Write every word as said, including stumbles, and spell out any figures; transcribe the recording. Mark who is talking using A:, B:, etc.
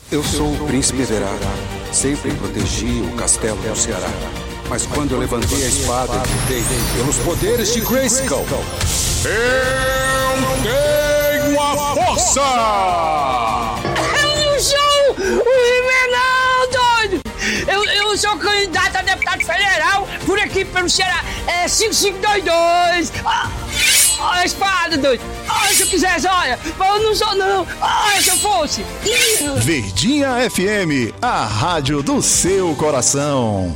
A: Eu sou o príncipe Everardo. Sempre protegi o castelo do Ceará. Mas quando eu levantei a espada e gritei pelos poderes de Grayskull, eu tenho a força!
B: Eu não sou o He-Man, não, doido! Eu, eu sou candidato a deputado federal por aqui pelo Ceará. É cinco cinco dois dois. Ah, a espada, doido! Ah, se eu quisesse, olha! Mas eu não sou, não! Ah, se eu fosse!
C: Verdinha F M, a rádio do seu coração.